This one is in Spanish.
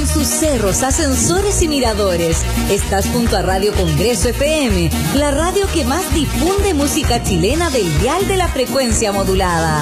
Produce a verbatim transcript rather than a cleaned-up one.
sus cerros, ascensores y miradores. Estás junto a Radio Congreso F M, la radio que más difunde música chilena del dial de la frecuencia modulada.